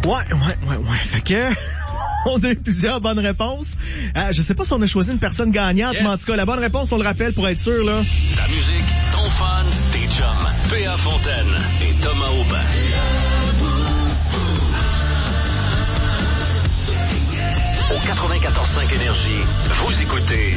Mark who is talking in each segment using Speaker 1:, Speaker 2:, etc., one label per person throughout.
Speaker 1: Ouais. Fait que... On a eu plusieurs bonnes réponses. Je sais pas si on a choisi une personne gagnante, mais en tout cas, la bonne réponse, on le rappelle pour être sûr, là.
Speaker 2: Ta musique, ton fun, tes chums. P.A. Fontaine et Thomas Aubin. Au 94.5 Énergie, vous écoutez...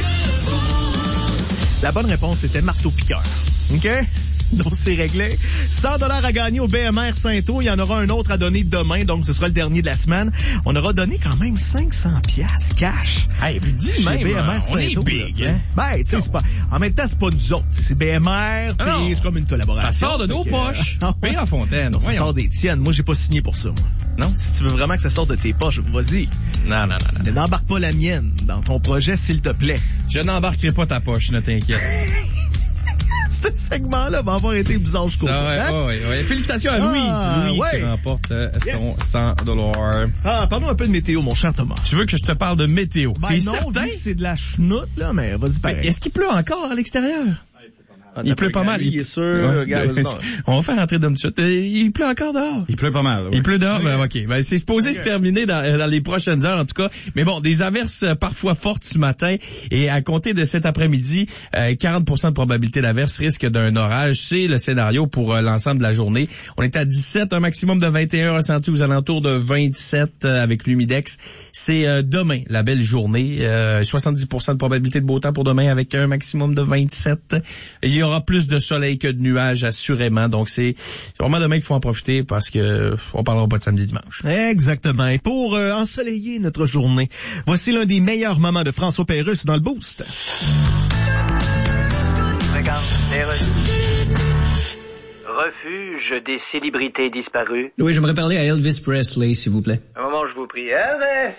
Speaker 1: La bonne réponse, c'était marteau piqueur. OK? Donc, c'est réglé. 100 $ à gagner au BMR Saint-Eau. Il y en aura un autre à donner demain, donc ce sera le dernier de la semaine. On aura donné quand même 500 piastres cash.
Speaker 3: Hey, puis dis même,
Speaker 1: BMR
Speaker 3: on est big, hein?
Speaker 1: Ben, tu sais, c'est pas... En même temps, c'est pas nous autres. C'est BMR, puis c'est comme une collaboration.
Speaker 3: Ça sort de nos poches. P.A. Fontaine.
Speaker 1: Non, ça sort des tiennes. Moi, j'ai pas signé pour ça, moi. Non? Si tu veux vraiment que ça sorte de tes poches, vas-y.
Speaker 3: Non.
Speaker 1: Mais n'embarque pas la mienne dans ton projet, s'il te plaît.
Speaker 3: Je n'embarquerai pas ta poche, ne t'inquiète.
Speaker 1: Ce segment-là va avoir été bizarre jusqu'au bout.
Speaker 3: Ouais. Félicitations à Louis qui remporte son 100 $.
Speaker 1: Parlons un peu de météo, mon cher Thomas.
Speaker 3: Tu veux que je te parle de météo?
Speaker 1: Ben
Speaker 3: t'es
Speaker 1: non,
Speaker 3: certain?
Speaker 1: C'est de la chenoute, là, mais vas-y, pareil.
Speaker 3: Est-ce qu'il pleut encore à l'extérieur? Il pleut pas mal.
Speaker 1: Il est sûr.
Speaker 3: On va faire rentrer d'homme de suite. Il pleut encore dehors.
Speaker 4: Il pleut pas mal. Ouais.
Speaker 3: Il pleut dehors. OK. Ben, c'est supposé se terminer dans les prochaines heures, en tout cas. Mais bon, des averses parfois fortes ce matin. Et à compter de cet après-midi, 40% de probabilité d'averse, risque d'un orage. C'est le scénario pour l'ensemble de la journée. On est à 17, un maximum de 21 ressenti aux alentours de 27 avec l'humidex. C'est demain, la belle journée. 70% de probabilité de beau temps pour demain avec un maximum de 27. Il y aura plus de soleil que de nuages, assurément. Donc, c'est vraiment demain qu'il faut en profiter parce que on parlera pas de samedi dimanche.
Speaker 1: Exactement. Et pour ensoleiller notre journée, voici l'un des meilleurs moments de François Pérusse dans le Boost.
Speaker 5: Regarde, Refuge des célébrités disparues.
Speaker 6: Oui, j'aimerais parler à Elvis Presley, s'il vous plaît.
Speaker 5: Un moment, je vous prie. Elvis!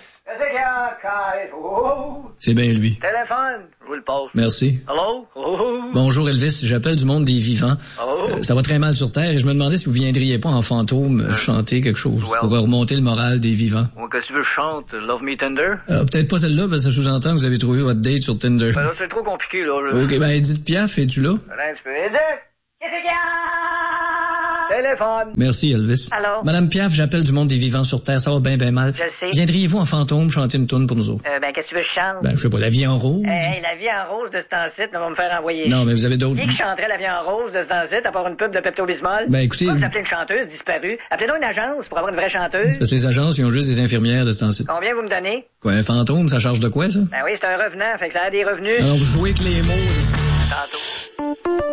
Speaker 6: C'est bien lui.
Speaker 5: Téléphone, je vous le pose.
Speaker 6: Merci.
Speaker 5: Allô?
Speaker 6: Bonjour Elvis, j'appelle du monde des vivants. Ça va très mal sur Terre et je me demandais si vous viendriez pas en fantôme chanter quelque chose pour remonter le moral des vivants.
Speaker 5: Qu'est-ce que tu veux que je chante? Love Me Tender?
Speaker 6: Peut-être pas celle-là, parce que ça sous-entend que vous avez trouvé votre date sur Tinder.
Speaker 5: Ben là, c'est trop compliqué, là.
Speaker 6: OK, ben Edith Piaf, es-tu là?
Speaker 5: Un petit peu. Edith! Qu'est-ce qu'il y a? Téléphone.
Speaker 6: Merci, Elvis.
Speaker 5: Allô?
Speaker 6: Madame Piaf, j'appelle du monde des vivants sur Terre. Ça va bien mal.
Speaker 5: Je sais.
Speaker 6: Viendriez-vous en fantôme chanter une toune pour nous autres?
Speaker 5: Qu'est-ce que tu veux que je chante?
Speaker 6: Je sais pas, La vie en rose?
Speaker 5: La vie en rose de ce temps-ci, on va me faire envoyer.
Speaker 6: Non, mais vous avez d'autres...
Speaker 5: Qui chanterait La vie en rose de ce temps-ci, à part une pub de Pepto-Bismol?
Speaker 6: Écoutez...
Speaker 5: Pourquoi vous appelez une chanteuse disparue? Appelez-nous une agence pour avoir une vraie chanteuse.
Speaker 6: Parce que les agences, ils ont juste des infirmières de ce temps-ci.
Speaker 5: Combien vous me donnez?
Speaker 6: Quoi, un fantôme, ça charge de quoi, ça?
Speaker 5: Oui, c'est un revenant, fait que ça a des revenus.
Speaker 6: Alors, vous jouez avec les mots.
Speaker 5: Tantôt.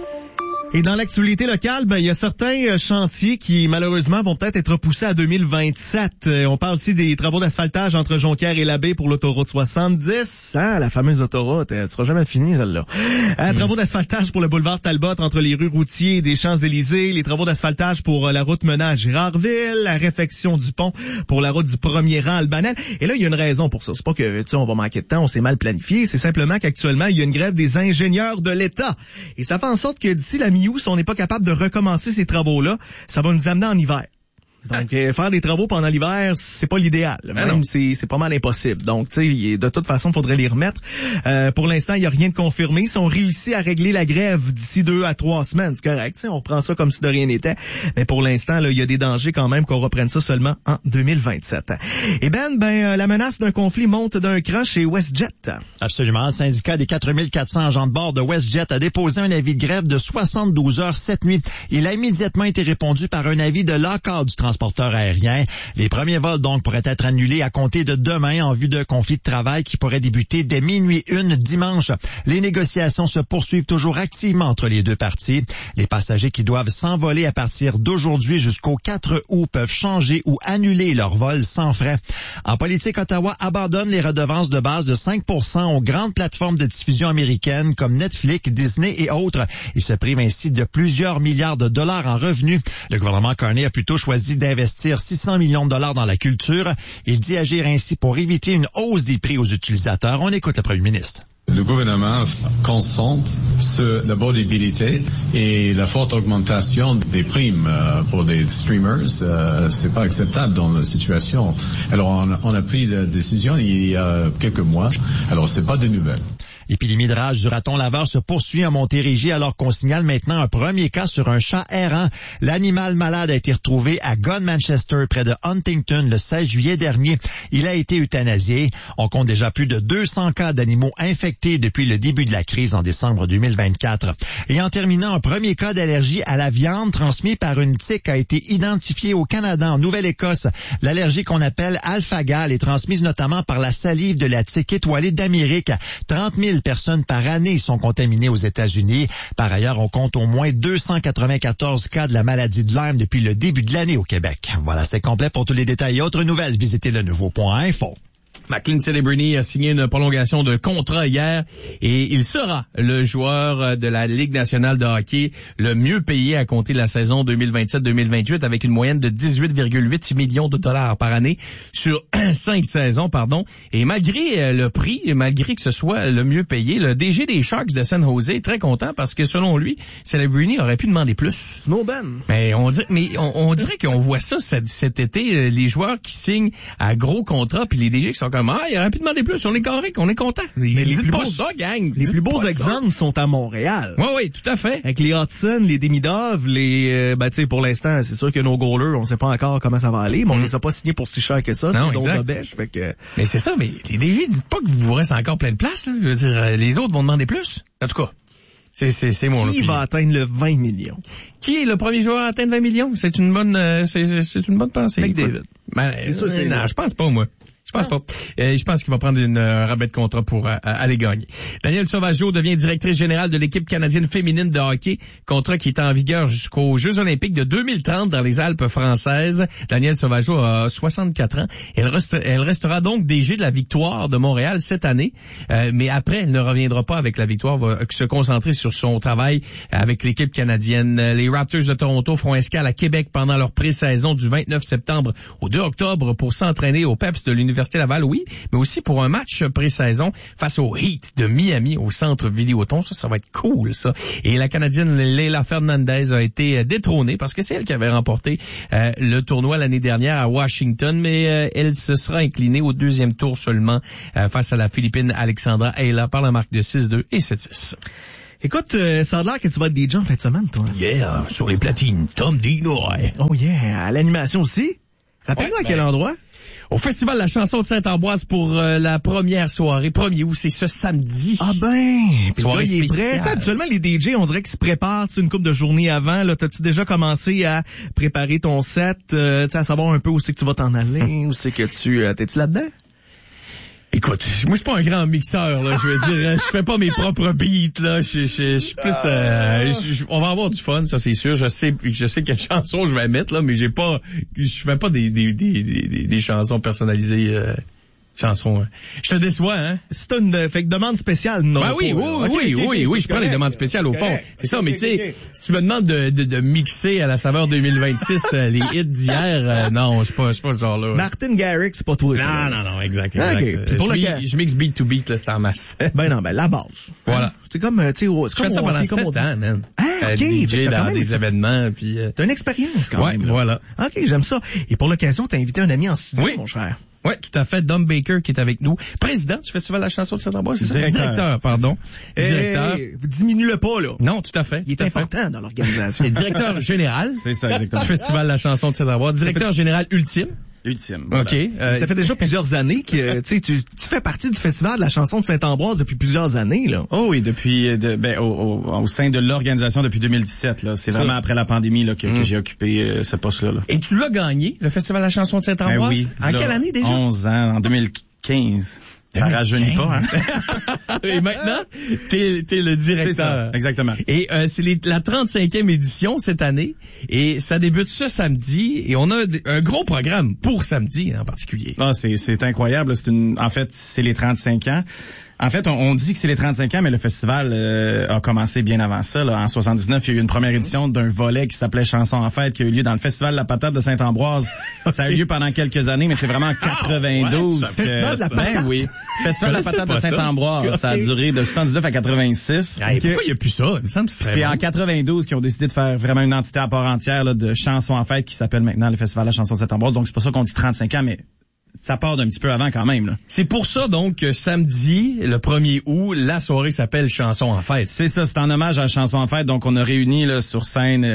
Speaker 1: Et dans l'actualité locale, il y a certains chantiers qui, malheureusement, vont peut-être être repoussés à 2027. On parle aussi des travaux d'asphaltage entre Jonquière et Labbé pour l'autoroute 70. La fameuse autoroute, elle sera jamais finie, celle-là. Travaux d'asphaltage pour le boulevard Talbot entre les rues Routier et des Champs-Élysées. Les travaux d'asphaltage pour la route menant à Girardville. La réfection du pont pour la route du premier rang Albanel. Et là, il y a une raison pour ça. C'est pas que, on va manquer de temps, on s'est mal planifié. C'est simplement qu'actuellement, il y a une grève des ingénieurs de l'État. Et ça fait en sorte que d'ici la mi-août, si on n'est pas capable de recommencer ces travaux-là, ça va nous amener en hiver. Donc, faire des travaux pendant l'hiver, c'est pas l'idéal. Même c'est pas mal impossible. Donc, tu sais, de toute façon, il faudrait les remettre. Pour l'instant, il n'y a rien de confirmé. Si on réussit à régler la grève d'ici 2 à 3 semaines, c'est correct. T'sais, on reprend ça comme si de rien n'était. Mais pour l'instant, il y a des dangers quand même qu'on reprenne ça seulement en 2027. Et la menace d'un conflit monte d'un cran chez WestJet.
Speaker 4: Absolument. Le syndicat des 4400 agents de bord de WestJet a déposé un avis de grève de 72 heures cette nuit. Il a immédiatement été répondu par un avis de lock-out du transporteur aérien. Les premiers vols, donc, pourraient être annulés à compter de demain en vue d'un conflit de travail qui pourrait débuter dès minuit 1 dimanche. Les négociations se poursuivent toujours activement entre les deux parties. Les passagers qui doivent s'envoler à partir d'aujourd'hui jusqu'au 4 août peuvent changer ou annuler leur vol sans frais. En politique, Ottawa abandonne les redevances de base de 5% aux grandes plateformes de diffusion américaines comme Netflix, Disney et autres. Ils se privent ainsi de plusieurs milliards de dollars en revenus. Le gouvernement Carney a plutôt choisi d'investir 600 millions de dollars dans la culture. Il dit agir ainsi pour éviter une hausse des prix aux utilisateurs. On écoute le premier ministre.
Speaker 7: Le gouvernement concentre sur la bonibilité et la forte augmentation des primes pour les streamers. C'est pas acceptable dans la situation. Alors, on a pris la décision il y a quelques mois. Alors, c'est pas de nouvelles.
Speaker 4: L'épidémie de rage du raton laveur se poursuit à Montérégie alors qu'on signale maintenant un premier cas sur un chat errant. L'animal malade a été retrouvé à Gunmanchester, près de Huntington, le 16 juillet dernier. Il a été euthanasié. On compte déjà plus de 200 cas d'animaux infectés depuis le début de la crise en décembre 2024. Et en terminant, un premier cas d'allergie à la viande transmis par une tique a été identifié au Canada, en Nouvelle-Écosse. L'allergie qu'on appelle alpha-gal est transmise notamment par la salive de la tique étoilée d'Amérique. 30 000 personnes par année sont contaminées aux États-Unis. Par ailleurs, on compte au moins 294 cas de la maladie de Lyme depuis le début de l'année au Québec. Voilà, c'est complet. Pour tous les détails et autres nouvelles, visitez le nouveau.info.
Speaker 3: McLean Celebrini a signé une prolongation de contrat hier et il sera le joueur de la Ligue nationale de hockey le mieux payé à compter de la saison 2027-2028 avec une moyenne de 18,8 millions de dollars par année sur 5 saisons, Et malgré le prix, malgré que ce soit le mieux payé, le DG des Sharks de San Jose est très content parce que selon lui, Celebrini aurait pu demander plus.
Speaker 1: No Ben.
Speaker 3: Mais on dirait qu'on voit ça cet été, les joueurs qui signent à gros contrats puis les DG qui sont comme il aurait pu demander plus, on est correct, on est content.
Speaker 1: Mais
Speaker 3: dites pas ça, gang.
Speaker 1: Les plus beaux exemples sont à Montréal.
Speaker 3: Oui, tout à fait.
Speaker 1: Avec les Hudson, les Demidov, tu sais, pour l'instant, c'est sûr que nos goalers, on sait pas encore comment ça va aller, mais on les a pas signés pour si cher que ça.
Speaker 3: Non,
Speaker 1: c'est
Speaker 3: exact.
Speaker 1: Bêche, fait que...
Speaker 3: Mais c'est ça, mais les DG, dites pas que vous reste encore plein de place, là. Je veux dire, les autres vont demander plus. En tout cas. C'est mon opinion.
Speaker 1: Qui va atteindre le 20 millions?
Speaker 3: Qui est le premier joueur à atteindre 20 millions? C'est une bonne pensée.
Speaker 1: McDavid.
Speaker 3: Non, je pense pas, moi. Je pense pas. Je pense qu'il va prendre une rabais de contrat pour aller gagner. Danielle Sauvageau devient directrice générale de l'équipe canadienne féminine de hockey, contrat qui est en vigueur jusqu'aux Jeux olympiques de 2030 dans les Alpes françaises. Danielle Sauvageau a 64 ans. Elle restera donc DG de la Victoire de Montréal cette année, mais après, elle ne reviendra pas avec la Victoire, va se concentrer sur son travail avec l'équipe canadienne. Les Raptors de Toronto feront escale à Québec pendant leur pré-saison du 29 septembre au 2 octobre pour s'entraîner au PEPS de l'Université Laval, oui, mais aussi pour un match pré-saison face au Heat de Miami au centre Vidéotron. Ça va être cool, ça. Et la Canadienne Leila Fernandez a été détrônée parce que c'est elle qui avait remporté le tournoi l'année dernière à Washington, mais elle se sera inclinée au deuxième tour seulement face à la Philippine Alexandra Ayla par la marque de 6-2 et 7-6.
Speaker 1: Écoute, ça a l'air que tu vas être DJ en fin de semaine, toi.
Speaker 3: Yeah, sur les platines, Tom Dinoy.
Speaker 1: Oh yeah, à l'animation aussi. Rappelle-moi à quel endroit?
Speaker 3: Au Festival de la chanson de Saint-Ambroise pour la première soirée. 1er août, c'est ce samedi.
Speaker 1: Ah ben,
Speaker 3: soirée
Speaker 1: il est prêt.
Speaker 3: spéciale.
Speaker 1: Habituellement, les DJ, on dirait qu'ils se préparent une couple de journées avant. Là, t'as-tu déjà commencé à préparer ton set, à savoir un peu où c'est que tu vas t'en aller, où c'est que t'es-tu là-dedans?
Speaker 3: Écoute, moi je suis pas un grand mixeur, là. Je veux dire, je fais pas mes propres beats, là. Je suis plus, on va avoir du fun, ça c'est sûr. Je sais quelle chanson je vais mettre, là, mais je fais pas des chansons personnalisées. Chanson. Je te déçois, hein?
Speaker 1: C'est une demande spéciale, non?
Speaker 3: Ben oui, je prends les demandes spéciales au fond. C'est ça, mais tu sais, si tu me demandes de mixer à la saveur 2026 les hits d'hier, non, je suis pas ce genre-là.
Speaker 1: Martin Garrix, c'est pas toi.
Speaker 3: Non, exact.
Speaker 1: Okay.
Speaker 3: Je mixe beat to beat, là, c'est en masse.
Speaker 1: La base.
Speaker 3: Voilà.
Speaker 1: C'est comme, tu sais,
Speaker 3: je fais ça pendant 7 ans, man. DJ dans des événements, puis...
Speaker 1: T'as une expérience, quand même.
Speaker 3: Ouais, voilà.
Speaker 1: OK, j'aime ça. Et pour l'occasion, t'as invité un ami en studio, mon cher.
Speaker 3: Oui, tout à fait. Dom Baker qui est avec nous. Président du Festival de la chanson de Saint-Ambroise, c'est ça? Directeur, pardon. Directeur.
Speaker 1: Diminue-le pas, là.
Speaker 3: Non, tout à fait.
Speaker 1: Il est important dans l'organisation.
Speaker 3: Et directeur général.
Speaker 8: C'est ça, exactement.
Speaker 3: Du Festival de la chanson de Saint-Ambroise. Directeur général ultime.
Speaker 8: Voilà.
Speaker 1: OK. Ça fait déjà plusieurs années que tu fais partie du Festival de la chanson de Saint-Ambroise depuis plusieurs années, là.
Speaker 8: Oh oui, depuis au sein de l'organisation depuis 2017, là. C'est vraiment après la pandémie là que j'ai occupé ce poste-là. Là.
Speaker 3: Et tu l'as gagné, le Festival de la chanson de Saint-Ambroise?
Speaker 8: Ben oui.
Speaker 3: En quelle année déjà?
Speaker 8: 11 ans, en 2015. Ça rajeunit pas, hein?
Speaker 3: Et maintenant, t'es le directeur.
Speaker 8: C'est ça, exactement.
Speaker 3: Et c'est la 35e édition cette année. Et ça débute ce samedi. Et on a un gros programme pour samedi en particulier.
Speaker 8: Ah, c'est incroyable. En fait, c'est les 35 ans. En fait, on dit que c'est les 35 ans, mais le festival a commencé bien avant ça. Là. En 79, il y a eu une première édition d'un volet qui s'appelait Chansons en fête, qui a eu lieu dans le Festival de la patate de Saint-Ambroise. Ça a eu lieu pendant quelques années, mais c'est vraiment en 92.
Speaker 1: Ouais, Festival de la patate?
Speaker 8: Ben oui. Festival de la patate de Saint-Ambroise. Ça a duré de 79 à 86.
Speaker 3: Pourquoi il n'y a plus ça? Il me semble que
Speaker 8: c'est en 92 qu'ils ont décidé de faire vraiment une entité à part entière là, de Chansons en fête qui s'appelle maintenant le Festival de la chanson de Saint-Ambroise. Donc c'est pour ça qu'on dit 35 ans, mais ça part d'un petit peu avant quand même, là.
Speaker 3: C'est pour ça, donc, que samedi, le 1er août, la soirée s'appelle Chanson en fête.
Speaker 8: C'est ça, c'est en hommage à la Chanson en fête. Donc, on a réuni là, sur scène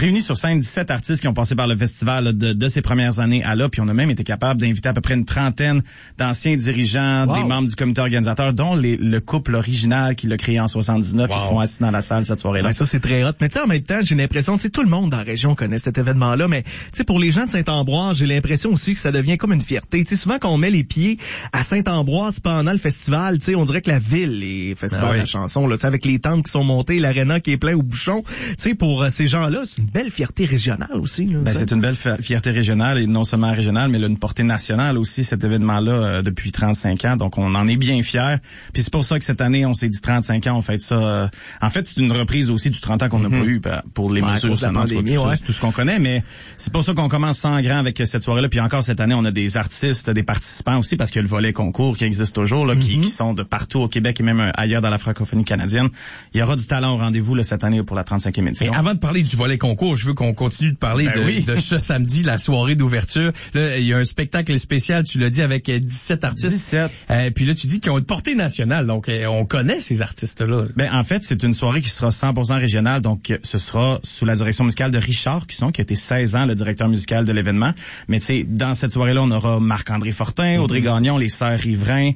Speaker 8: 17 artistes qui ont passé par le festival là, de ces premières années à là. Puis on a même été capable d'inviter à peu près une trentaine d'anciens dirigeants, des membres du comité organisateur, dont le couple original qui l'a créé en 79, qui sont assis dans la salle cette soirée-là.
Speaker 1: Ouais, ça, c'est très hot. Mais tu sais, en même temps, j'ai l'impression, tu sais, tout le monde dans la région connaît cet événement-là, mais tu sais, pour les gens de Saint-Ambroise, j'ai l'impression aussi que ça devient comme une fierté. Tu sais, souvent quand on met les pieds à Saint-Ambroise pendant le festival, tu sais, on dirait que la ville est festival de la chanson, là, tu sais, avec les tentes qui sont montées, l'aréna qui est plein au bouchon. Tu sais, pour ces gens-là, c'est une belle fierté régionale aussi. Là,
Speaker 8: c'est une belle fierté régionale, et non seulement régionale, mais là, une portée nationale aussi, cet événement-là, depuis 35 ans. Donc, on en est bien fiers. Puis c'est pour ça que cette année, on s'est dit 35 ans, on fait ça. En fait, c'est une reprise aussi du 30 ans qu'on n'a pas eu pour les mesures de la pandémie. C'est tout ce qu'on connaît, mais c'est pour ça qu'on commence sans grand avec cette soirée-là. Puis encore cette année, on a des artistes, des participants aussi, parce qu'il y a le volet concours qui existe toujours, là, qui sont de partout au Québec et même ailleurs dans la francophonie canadienne. Il y aura du talent au rendez-vous là, cette année pour la 35e édition.
Speaker 3: Et avant de parler du volet concours, je veux qu'on continue de parler de ce samedi, la soirée d'ouverture. Là, il y a un spectacle spécial, tu l'as dit, avec 17 artistes.
Speaker 8: 17.
Speaker 3: Puis là, tu dis qu'ils ont une portée nationale, donc on connaît ces artistes-là.
Speaker 8: Ben en fait, c'est une soirée qui sera 100% régionale, donc ce sera sous la direction musicale de Richard Cusson, qui a été 16 ans le directeur musical de l'événement. Mais tu sais, dans cette soirée-là, on aura Marc-André Fortin, Audrey Gagnon, les Sœurs Riverain,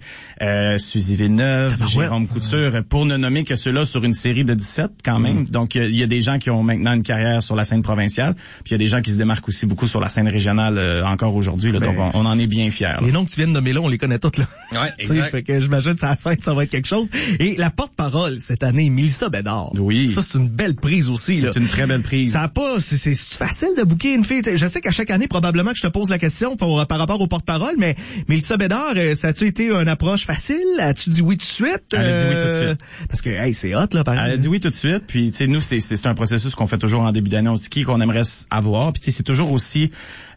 Speaker 8: Suzy Villeneuve, Jérôme Couture, pour ne nommer que ceux-là sur une série de 17 quand même. Donc il y a des gens qui ont maintenant une carrière sur la scène provinciale, puis il y a des gens qui se démarquent aussi beaucoup sur la scène régionale encore aujourd'hui. Là, donc on en est bien fiers. Là.
Speaker 1: Les noms que tu viens de nommer là, on les connaît tous là.
Speaker 3: Ouais, exact.
Speaker 1: Fait que j'imagine que ça va être quelque chose. Et la porte-parole cette année, Mélissa Bédard.
Speaker 8: Oui.
Speaker 1: Ça, c'est une belle prise aussi.
Speaker 8: C'est une très belle prise.
Speaker 1: Ça a pas, c'est facile de booker une fille. Je sais qu'à chaque année, probablement que je te pose la question par rapport au porte-parole, mais Mélissa Bédard, ça a-tu été une approche facile? As-tu dit oui tout de suite?
Speaker 8: Elle a dit oui tout de suite.
Speaker 1: Parce que, hey, c'est hot, là, par exemple.
Speaker 8: Elle a dit oui tout de suite, puis, tu sais, nous, c'est un processus qu'on fait toujours en début d'année. On se dit qui qu'on aimerait avoir, puis, tu sais, c'est toujours aussi,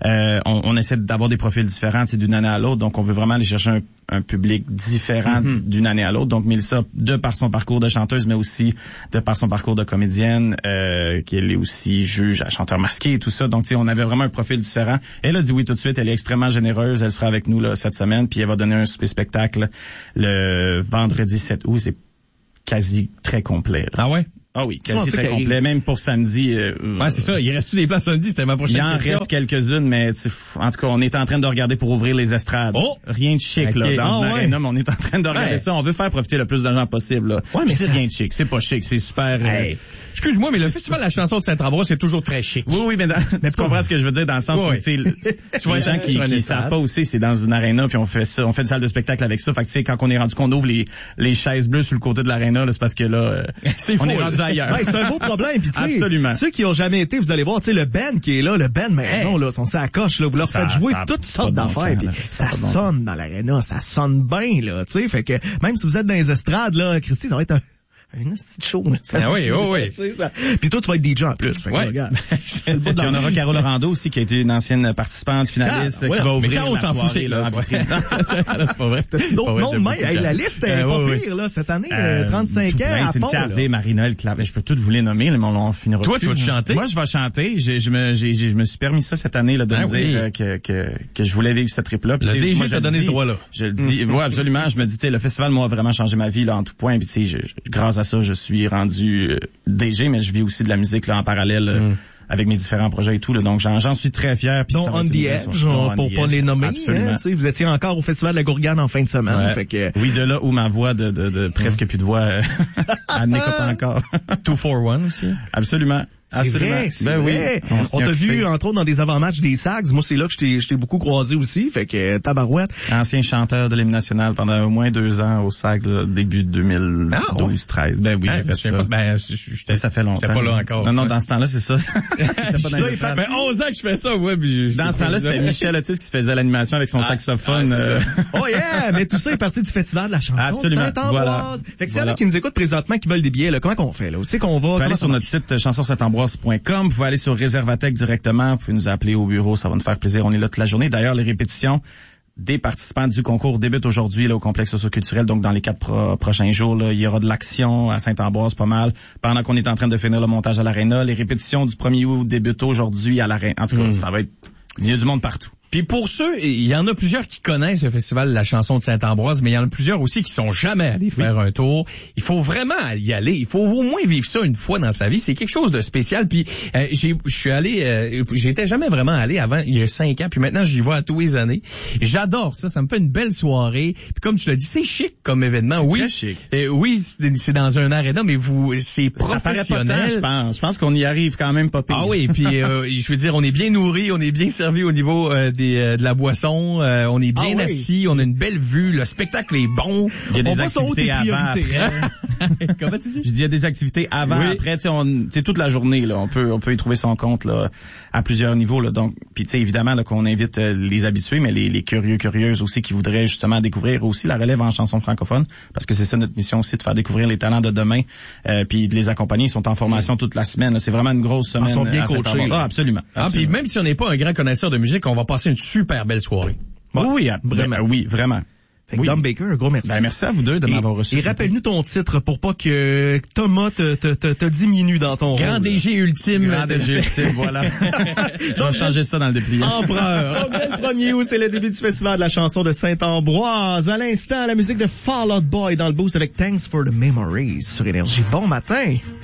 Speaker 8: on essaie d'avoir des profils différents, tu sais, d'une année à l'autre, donc on veut vraiment aller chercher un public différent d'une année à l'autre. Donc, Mélissa, de par son parcours de chanteuse, mais aussi de par son parcours de comédienne, qu'elle est aussi juge à chanteur masqué et tout ça. Donc, tu sais, on avait vraiment un profil différent. Elle a dit oui tout de suite. Elle est extrêmement généreuse. Elle sera avec nous là cette semaine. Puis elle va donner un spectacle le vendredi 7 août. C'est quasi très complet. Là.
Speaker 3: Ah ouais?
Speaker 8: Ah oui, quasi très complet. Même pour samedi.
Speaker 3: Ouais, c'est ça. Il reste-tu des places samedi? C'était ma prochaine question.
Speaker 8: Il en reste quelques-unes, mais en tout cas, on est en train de regarder pour ouvrir les estrades.
Speaker 3: Oh!
Speaker 8: Rien de chic, là, dans une aréna, mais on est en train de regarder ça. On veut faire profiter le plus de gens possible, là.
Speaker 1: Ouais, mais
Speaker 8: c'est rien de chic. C'est pas chic. C'est super...
Speaker 3: Excuse-moi, mais le Festival de la chanson de Saint-Ambroise, c'est toujours très chic.
Speaker 8: Oui, mais tu comprends ce que je veux dire dans le sens où, tu sais, tu vois, les gens qui savent pas aussi, c'est dans une aréna, puis on fait ça, on fait une salle de spectacle avec ça. Fait que, tu sais, quand on est rendu qu'on ouvre les chaises bleues sur le côté de l'aréna, là, c'est parce que là, on est rendu ailleurs.
Speaker 1: Ouais, c'est un beau problème. Puis,
Speaker 8: absolument.
Speaker 1: Ceux qui ont jamais été, vous allez voir, tu sais, le band qui est là, le band maison, là, sont à coche, là, vous leur faites jouer toutes sortes d'affaires. Puis ça sonne dans l'aréna, ça sonne bien, là, tu sais. Fait que même si vous êtes dans les estrades, là, Christy, ça va être un petit show.
Speaker 3: Oui.
Speaker 1: Puis toi, tu vas être DJ en plus. Fait que, regarde.
Speaker 8: Puis on aura Carole Rando aussi, qui a été une ancienne participante finaliste, qui va ouvrir
Speaker 3: Carole s'en fout,
Speaker 8: là.
Speaker 3: C'est pas vrai.
Speaker 1: T'as-tu d'autres noms de main? Hey, la liste est pas pire, là, cette année. 35 ans, à fond.
Speaker 8: C'est Hervé, Marie-Noël, Clavet. Je peux toutes vous les nommer, mais on finira.
Speaker 3: Toi, tu vas chanter?
Speaker 8: Moi, je vais chanter. Je me suis permis ça cette année, là, de me dire que je voulais vivre ce trip-là.
Speaker 3: Le DG t'a donné ce droit-là.
Speaker 8: Je le dis. Oui, absolument. Je me dis, tu sais, le festival, moi, a vraiment changé ma vie, là, en tout point. Puis, tu sais, grâce à ça, je suis rendu DG, mais je vis aussi de la musique là en parallèle avec mes différents projets et tout. Là, donc j'en suis très fier.
Speaker 1: Donc On the Edge, pour pas les nommer. Hein, vous étiez encore au Festival de la Gourgane en fin de semaine.
Speaker 8: Ouais.
Speaker 1: Fait que...
Speaker 8: Oui, de là où ma voix de presque plus de voix elle n'écoute encore.
Speaker 3: 2-4-1 aussi.
Speaker 8: Absolument.
Speaker 1: C'est vrai, c'est vrai.
Speaker 8: Oui.
Speaker 1: On t'a vu, entre autres, dans des avant-matchs des Sags. Moi, c'est là que je t'ai beaucoup croisé aussi. Fait que, tabarouette.
Speaker 8: Ancien chanteur de l'hymne national pendant au moins 2 ans au Sags, là, début 2012-13. Ben oui, j'ai fait ça. Ça fait longtemps.
Speaker 3: J'étais pas là encore.
Speaker 8: Non, dans ce temps-là, c'est ça.
Speaker 3: Ça fait 11 ans que je fais ça, ouais.
Speaker 8: Dans ce temps-là, c'était Michel Otis qui se faisait l'animation avec son saxophone.
Speaker 1: Oh yeah! Mais tout ça est parti du Festival de la chanson.
Speaker 8: Absolument.
Speaker 1: Voilà. Fait que s'il y en a qui nous écoutent présentement, qui veulent des billets, là, comment qu'on fait, là? Où c'est qu'on va?
Speaker 8: Vous pouvez aller sur notre site chansonsaintambroise.com. Vous pouvez aller sur Réservatec directement. Vous pouvez nous appeler au bureau. Ça va nous faire plaisir. On est là toute la journée. D'ailleurs, les répétitions des participants du concours débutent aujourd'hui là au complexe socio-culturel. Donc, dans les 4 prochains jours, là, il y aura de l'action à Saint-Ambroise pas mal. Pendant qu'on est en train de finir le montage à l'Arena, les répétitions du 1er août débutent aujourd'hui à l'Arena. En tout cas, ça va être... Il y a du monde partout.
Speaker 3: Puis pour ceux, il y en a plusieurs qui connaissent le festival de la chanson de Saint-Ambroise, mais il y en a plusieurs aussi qui sont jamais allés faire un tour. Il faut vraiment y aller. Il faut au moins vivre ça une fois dans sa vie. C'est quelque chose de spécial. Puis j'étais jamais vraiment allé avant, il y a 5 ans. Puis maintenant, j'y vais à tous les années. J'adore ça. Ça me fait une belle soirée. Puis comme tu l'as dit, c'est chic comme événement.
Speaker 8: C'est
Speaker 3: oui,
Speaker 8: très chic.
Speaker 3: Oui, c'est dans un aréna, mais c'est professionnel.
Speaker 8: Ça paraît pas tant, je pense qu'on y arrive quand même pas pire.
Speaker 3: Ah oui, puis je veux dire, on est bien nourri, on est bien servi au niveau de la boisson, on est bien assis, on a une belle vue, le spectacle est bon.
Speaker 8: Il y a des activités avant, après.
Speaker 3: Comment tu dis?
Speaker 8: Je dis il y a des activités avant, après, c'est toute la journée là, on peut y trouver son compte là à plusieurs niveaux là. Donc puis tu sais évidemment là qu'on invite les habitués mais les curieuses aussi qui voudraient justement découvrir aussi la relève en chanson francophone parce que c'est ça notre mission aussi de faire découvrir les talents de demain puis de les accompagner, ils sont en formation toute la semaine, là. C'est vraiment une grosse semaine.
Speaker 1: Ils sont bien coachés.
Speaker 8: Ah absolument.
Speaker 3: Puis même si on n'est pas un grand connaisseur de musique, on va passer une super belle soirée.
Speaker 8: Oui, vraiment. Oui, vraiment.
Speaker 1: Oui. Dom Baker, un gros merci.
Speaker 8: Ben, merci à vous deux de m'avoir reçu.
Speaker 1: Et rappelle-nous ton titre pour pas que Thomas te diminue dans ton
Speaker 3: Grand
Speaker 1: rôle.
Speaker 3: DG ultime.
Speaker 8: Grand DG ultime, voilà. Je vais changer ça dans le dépliant.
Speaker 1: Empereur. Le 1er août, c'est le début du festival de la chanson de Saint-Ambroise. À l'instant, la musique de Fall Out Boy dans le boost avec Thanks for the Memories sur Énergie. Bon matin.